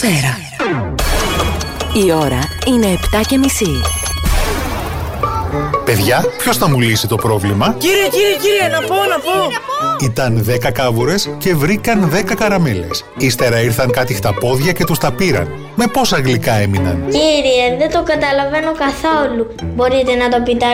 Πέρα. Η ώρα είναι 7:30. Παιδιά, ποιος θα μου λύσει το πρόβλημα? Κύριε, να πω. Ήταν 10 κάβουρες και βρήκαν 10 καραμέλες. Ύστερα ήρθαν κάτι χταπόδια και τους τα πήραν. Με πόσα γλυκά έμειναν? Κύριε, δεν το καταλαβαίνω καθόλου. Μπορείτε να το πείτε